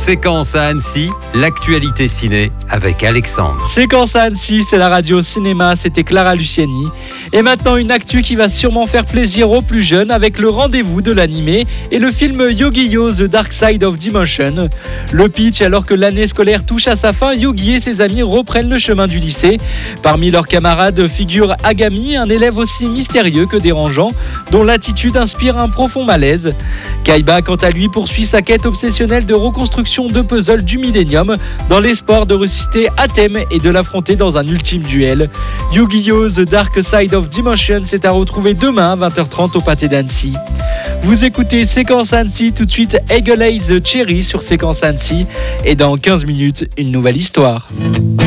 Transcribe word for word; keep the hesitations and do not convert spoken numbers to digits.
Séquence à Annecy, l'actualité ciné avec Alexandre. Séquence à Annecy, c'est la radio cinéma, c'était Clara Luciani. Et maintenant une actu qui va sûrement faire plaisir aux plus jeunes avec le rendez-vous de l'animé et le film Yu-Gi-Oh! The Dark Side of Dimension. Le pitch, alors que l'année scolaire touche à sa fin, Yugi et ses amis reprennent le chemin du lycée. Parmi leurs camarades figure Agami, un élève aussi mystérieux que dérangeant, dont l'attitude inspire un profond malaise. Kaiba, quant à lui, poursuit sa quête obsessionnelle de reconstruction de puzzle du Millennium dans l'espoir de ressusciter Atem et de l'affronter dans un ultime duel. Yu-Gi-Oh! The Dark Side of Dimension, c'est à retrouver demain à vingt heures trente au Pâté d'Annecy. Vous écoutez Séquence Annecy, tout de suite Eagle Eyes Cherry sur Séquence Annecy et dans quinze minutes, une nouvelle histoire.